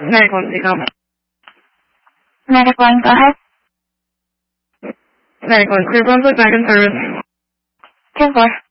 Medical, dígame. Medical, go ahead. Medical, Cleveland Bank and Service. 10-4.